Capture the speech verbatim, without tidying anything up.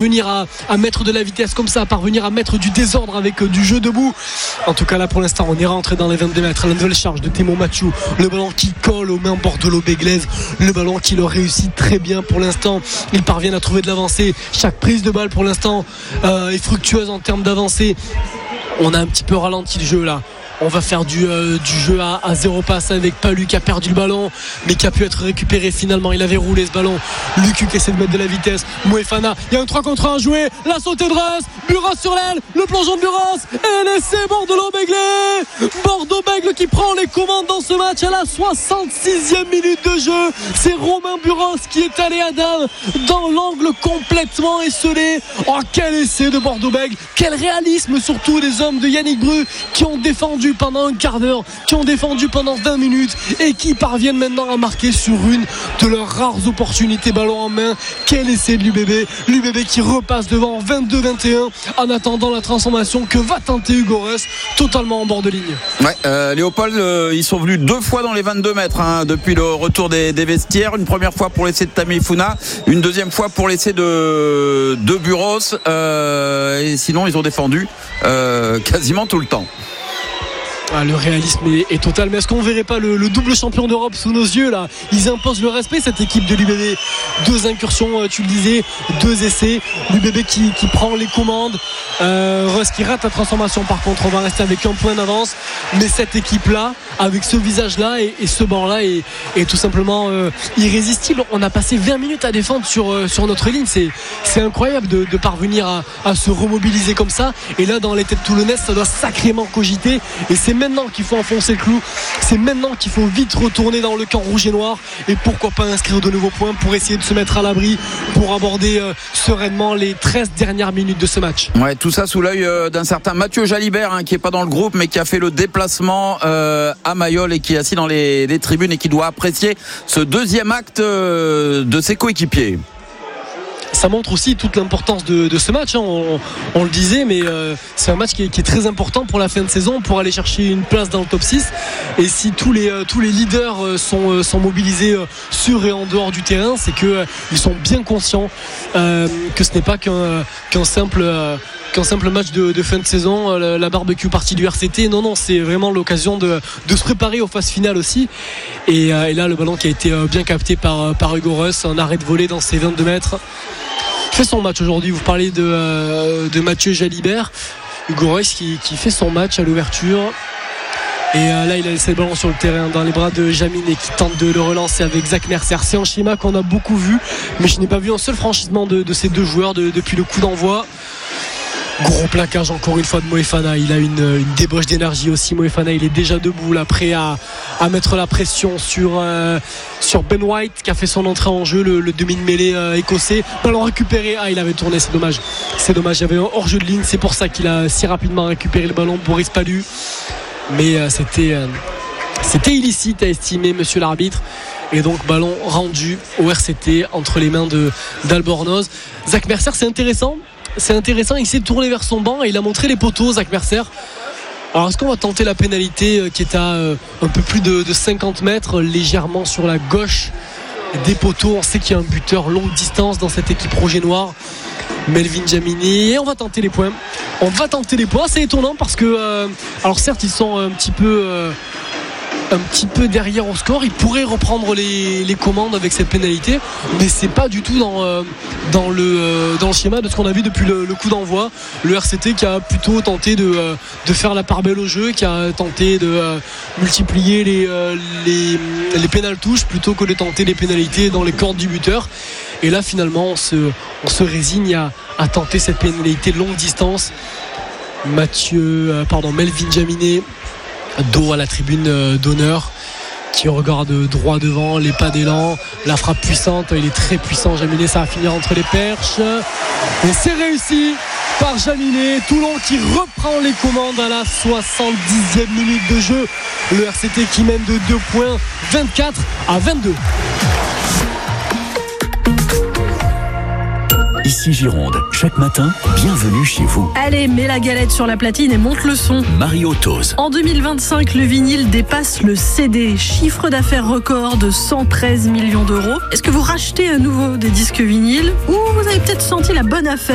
parvenir à, à mettre de la vitesse comme ça, à parvenir à mettre du désordre avec euh, du jeu debout. En tout cas là pour l'instant on est rentré dans les vingt-deux mètres. La nouvelle charge de Thémo Mathieu, le ballon qui colle aux mains bordelot-béglaise, le ballon qui leur réussit très bien pour l'instant. Ils parviennent à trouver de l'avancée. Chaque prise de balle pour l'instant euh, est fructueuse en termes d'avancée. On a un petit peu ralenti le jeu là. On va faire du, euh, du jeu à, à zéro passe avec Palu qui a perdu le ballon mais qui a pu être récupéré finalement. Il avait roulé ce ballon. Lucu qui essaie de mettre de la vitesse. Moefana, il y a un trois contre un à jouer. La sautée de Reims, Buras sur l'aile, le plongeon de Buras et l'essai Bordelot-Bègles. Bordeaux-Bègles qui prend les commandes dans ce match à la soixante-sixième minute de jeu. C'est Romain Buras qui est allé à Dame dans l'angle complètement esselé. Oh, quel essai de Bordeaux-Bègles, quel réalisme surtout des hommes de Yannick Bru qui ont défendu pendant un quart d'heure, qui ont défendu pendant vingt minutes et qui parviennent maintenant à marquer sur une de leurs rares opportunités ballon en main. Quel essai de l'U B B, l'U B B qui repasse devant vingt-deux vingt et un en attendant la transformation que va tenter Hugo Ress, totalement en bord de ligne. Ouais, euh, Léopold, euh, ils sont venus deux fois dans les vingt-deux mètres hein, depuis le retour des, des vestiaires. Une première fois pour l'essai de Tameifuna, une deuxième fois pour l'essai de, de Buros euh, et sinon ils ont défendu euh, quasiment tout le temps. Ah, le réalisme est, est total. Mais est-ce qu'on verrait pas le, le double champion d'Europe sous nos yeux là? Ils imposent le respect, cette équipe de l'U B B. Deux incursions, tu le disais, deux essais. L'U B B qui, qui prend les commandes. Euh, Russ qui rate la transformation. Par contre, on va rester avec un point d'avance. Mais cette équipe-là, avec ce visage-là et, et ce banc-là, est, est tout simplement euh, irrésistible. On a passé vingt minutes à défendre sur, euh, sur notre ligne. C'est, c'est incroyable de, de parvenir à, à se remobiliser comme ça. Et là, dans les têtes toulonnaises, ça doit sacrément cogiter. Et c'est maintenant qu'il faut enfoncer le clou, c'est maintenant qu'il faut vite retourner dans le camp rouge et noir et pourquoi pas inscrire de nouveaux points pour essayer de se mettre à l'abri pour aborder euh, sereinement les treize dernières minutes de ce match. Ouais, tout ça sous l'œil euh, d'un certain Mathieu Jalibert hein, qui est pas dans le groupe mais qui a fait le déplacement euh, à Mayol et qui est assis dans les, les tribunes et qui doit apprécier ce deuxième acte euh, de ses coéquipiers. Ça montre aussi toute l'importance de, de ce match hein. on, on le disait mais euh, c'est un match qui est, qui est très important pour la fin de saison pour aller chercher une place dans le top six et si tous les, euh, tous les leaders euh, sont, euh, sont mobilisés euh, sur et en dehors du terrain c'est qu'ils euh, sont bien conscients euh, que ce n'est pas qu'un, qu'un simple euh, qu'un simple match de, de fin de saison euh, la barbecue partie du R C T non non c'est vraiment l'occasion de, de se préparer aux phases finales aussi et, euh, et là le ballon qui a été euh, bien capté par, par Hugo Ress, un arrêt de volée dans ses vingt-deux mètres. Fait son match aujourd'hui, vous parlez de, euh, de Mathieu Jalibert, Hugo Ress qui, qui fait son match à l'ouverture et euh, là il a laissé le ballon sur le terrain dans les bras de Jamine et qui tente de le relancer avec Zach Mercer. C'est un schéma qu'on a beaucoup vu mais je n'ai pas vu un seul franchissement de, de ces deux joueurs de, depuis le coup d'envoi. Gros plaquage encore une fois de Moefana, il a une, une débauche d'énergie aussi. Moefana il est déjà debout là prêt à, à mettre la pression sur, euh, sur Ben White qui a fait son entrée en jeu, le, le demi de mêlée euh, écossais. Ballon récupéré, ah il avait tourné, c'est dommage c'est dommage, il y avait un hors-jeu de ligne, c'est pour ça qu'il a si rapidement récupéré le ballon. Boris Palu mais euh, c'était, euh, c'était illicite à estimer monsieur l'arbitre et donc ballon rendu au R C T entre les mains de, d'Albornoz. Zach Mercer c'est intéressant C'est intéressant, il s'est tourné vers son banc et il a montré les poteaux, Zach Mercer. Alors est-ce qu'on va tenter la pénalité qui est à euh, un peu plus de, de cinquante mètres, légèrement sur la gauche des poteaux? On sait qu'il y a un buteur longue distance dans cette équipe rouge et noir, Melvin Jamini, et on va tenter les points. On va tenter les points, c'est étonnant parce que euh, alors certes ils sont un petit peu euh, un petit peu derrière au score, il pourrait reprendre les, les commandes avec cette pénalité mais c'est pas du tout dans, euh, dans, le, euh, dans le schéma de ce qu'on a vu depuis le, le coup d'envoi. Le R C T qui a plutôt tenté de, euh, de faire la part belle au jeu, qui a tenté de euh, multiplier les, euh, les, les pénales touches plutôt que de tenter les pénalités dans les cordes du buteur et là finalement on se, on se résigne à, à tenter cette pénalité longue distance. Mathieu, euh, pardon, Melvin Jaminet dos à la tribune d'honneur qui regarde droit devant, les pas d'élan, la frappe puissante, il est très puissant Jaminet, ça va finir entre les perches et c'est réussi par Jaminet. Toulon qui reprend les commandes à la soixante-dixième minute de jeu, le R C T qui mène de deux points, vingt-quatre à vingt-deux. Ici Gironde, chaque matin, bienvenue chez vous. Allez, mets la galette sur la platine et monte le son. Mario Tose. En deux mille vingt-cinq, le vinyle dépasse le C D. Chiffre d'affaires record de cent treize millions d'euros. Est-ce que vous rachetez à nouveau des disques vinyles ou vous avez peut-être senti la bonne affaire